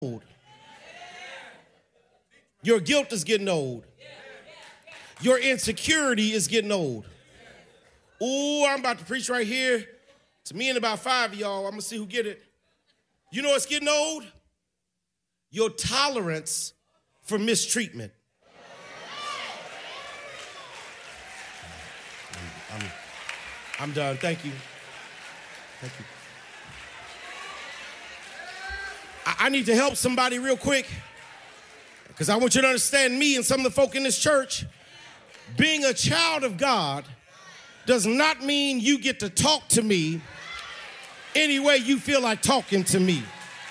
old. Your guilt is getting old. Your insecurity is getting old. Ooh, I'm about to preach right here. To me and about 5 of y'all, I'm going to see who get it. You know what's getting old? Your tolerance for mistreatment. I'm done. Thank you. Thank you. I need to help somebody real quick because I want you to understand me and some of the folk in this church. Being a child of God does not mean you get to talk to me any way you feel like talking to me.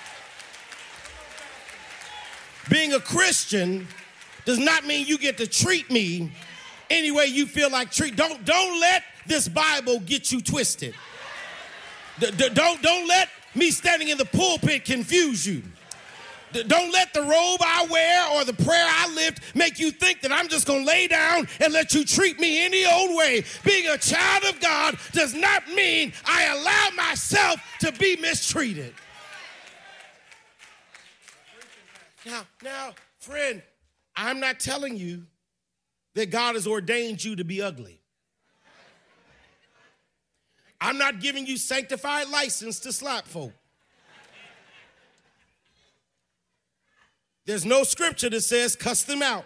Being a Christian does not mean you get to treat me any way you feel like treat. Don't let this Bible get you twisted. Don't let me standing in the pulpit confuse you. Don't let the robe I wear or the prayer I lift make you think that I'm just going to lay down and let you treat me any old way. Being a child of God does not mean I allow myself to be mistreated. Now, friend, I'm not telling you that God has ordained you to be ugly. I'm not giving you sanctified license to slap folk. There's no scripture that says cuss them out.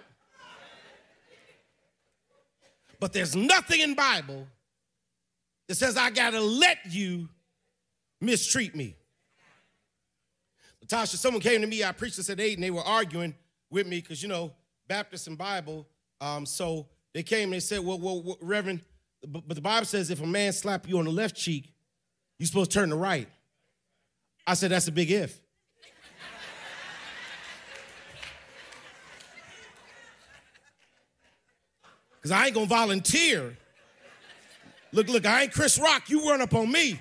But there's nothing in Bible that says I got to let you mistreat me. Latasha, someone came to me, I preached this at 8, and they were arguing with me because, Baptist and Bible. So they came and they said, well, Reverend, but the Bible says if a man slap you on the left cheek, you're supposed to turn to right. I said, that's a big if. Because I ain't going to volunteer. Look, I ain't Chris Rock. You run up on me.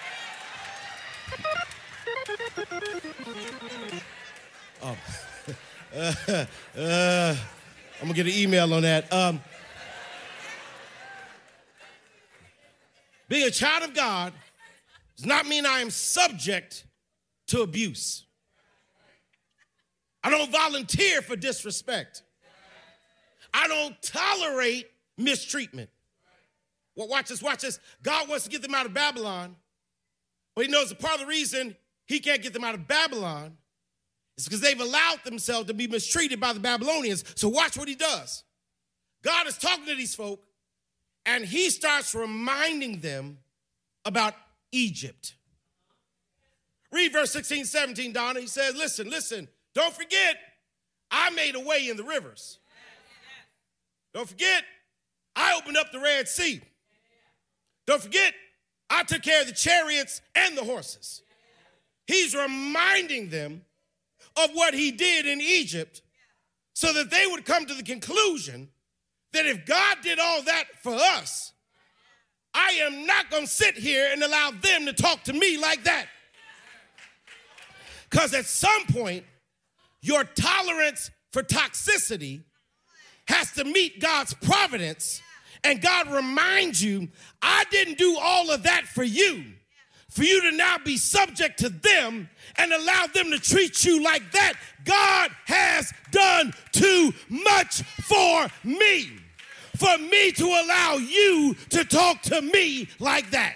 I'm going to get an email on that. Being a child of God does not mean I am subject to abuse. I don't volunteer for disrespect. I don't tolerate mistreatment. Well, watch this. God wants to get them out of Babylon, but he knows a part of the reason he can't get them out of Babylon is because they've allowed themselves to be mistreated by the Babylonians. So watch what he does. God is talking to these folk, and he starts reminding them about Egypt. Read verse 16, 17, Donna. He says, listen, don't forget, I made a way in the rivers. Don't forget, I opened up the Red Sea. Don't forget, I took care of the chariots and the horses. He's reminding them of what he did in Egypt so that they would come to the conclusion that if God did all that for us, I am not going to sit here and allow them to talk to me like that. Because at some point, your tolerance for toxicity has to meet God's providence, and God reminds you, I didn't do all of that for you to now be subject to them and allow them to treat you like that. God has done too much for me to allow you to talk to me like that.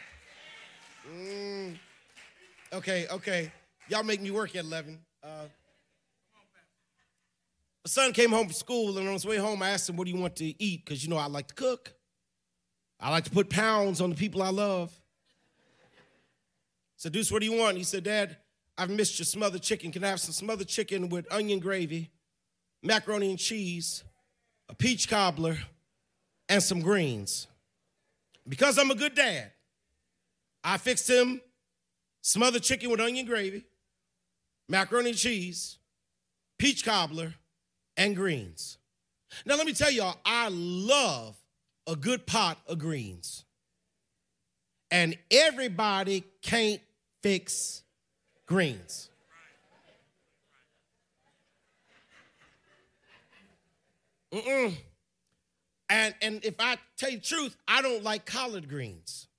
Okay. Y'all make me work at 11. My son came home from school, and on his way home, I asked him, what do you want to eat? Because, I like to cook. I like to put pounds on the people I love. I said, Deuce, what do you want? He said, Dad, I've missed your smothered chicken. Can I have some smothered chicken with onion gravy, macaroni and cheese, a peach cobbler, and some greens? Because I'm a good dad, I fixed him smothered chicken with onion gravy, macaroni and cheese, peach cobbler, and greens. Now, let me tell y'all, I love a good pot of greens. And everybody can't fix greens. And if I tell you the truth, I don't like collard greens.